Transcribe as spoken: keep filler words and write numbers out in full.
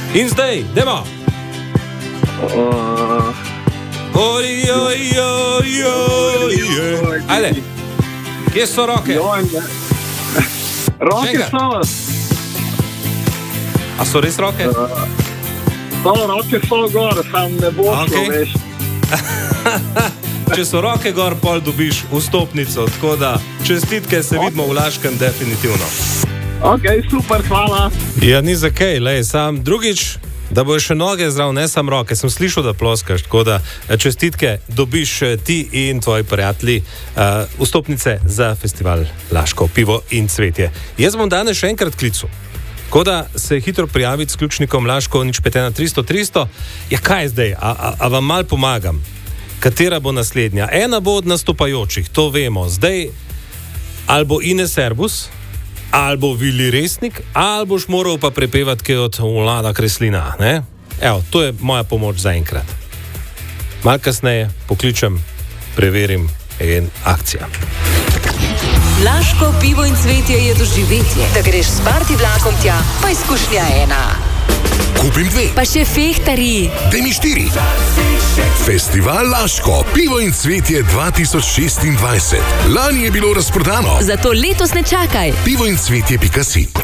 In zdaj, demo. Uh, Oj, oj, oj, oj, oj. Ajde, kje so roke? Roke so. A so res roke? To roke so gor, sam ne bo šlo, Okej. veš. Če so roke gor, pol dobiš vstopnico, tako da čestitke, se vidimo v Laškem definitivno. Ok, super, hvala. Ja, ni za kaj, lej, sam drugič, da bojo še noge zdrav, ne sam roke. Sem slišal, da ploskaš, tako da čestitke dobiš ti in tvoji prijatelji uh, vstopnice za festival Laško pivo in cvetje. Jaz bom danes še enkrat klical. Tako da se hitro prijaviti s ključnikom Laško nič pet ena tristo tristo. Ja, kaj je zdaj? A, a, a vam mal pomagam? Katera bo naslednja? Ena bo od nastopajočih, to vemo. Zdaj, ali bo Ines Erbus, ali bo Vili Resnik, ali boš moral pa prepevati kaj od Vlada Kreslina. Ne? Evo, to je moja pomoč za enkrat. Mal kasneje pokličem, preverim in akcija. Laško pivo in cvetje je doživetje. Da greš s party vlakom tja, pa izkušnja ena. Kupim dve. Pa še fehtari. Daj mi štiri. Festival Laško, pivo in cvetje dva tisoč šestindvajset. Lani je bilo razprodano. Zato letos ne čakaj. pivo in cvetje pika si.